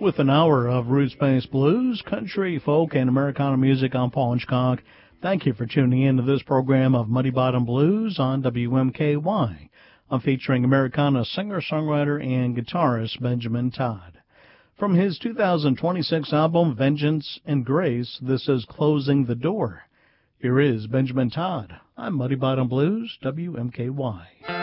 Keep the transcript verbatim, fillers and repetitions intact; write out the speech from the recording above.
With an hour of roots-based blues, country, folk, and Americana music, I'm Paul Hitchcock. Thank you for tuning in to this program of Muddy Bottom Blues on W M K Y. I'm featuring Americana singer-songwriter and guitarist Benjamin Todd. From his two thousand twenty-six album, Vengeance and Grace, this is Closing the Door. Here is Benjamin Todd. I'm Muddy Bottom Blues, W M K Y.